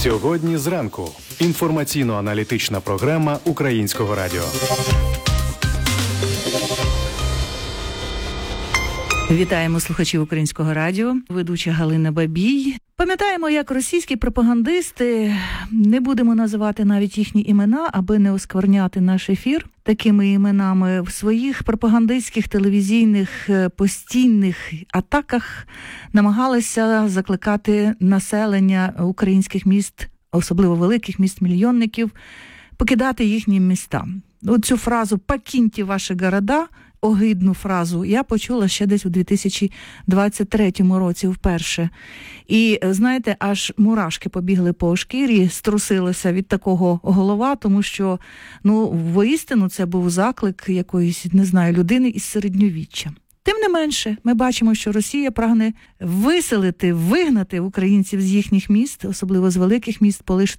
Сьогодні зранку. Інформаційно-аналітична програма Українського радіо. Вітаємо слухачів Українського радіо. Ведуча Галина Бабій. Пам'ятаємо, як російські пропагандисти, не будемо називати навіть їхні імена, аби не оскверняти наш ефір такими іменами, в своїх пропагандистських телевізійних постійних атаках намагалися закликати населення українських міст, особливо великих міст-мільйонників, покидати їхні міста. Оцю фразу «покиньте ваші города», огидну фразу, я почула ще десь у 2023 році вперше. І, знаєте, аж мурашки побігли по шкірі, струсилася від такого голова, тому що, воістину це був заклик якоїсь, не знаю, людини із середньовіччя. Тим не менше, ми бачимо, що Росія прагне виселити, вигнати українців з їхніх міст, особливо з великих міст,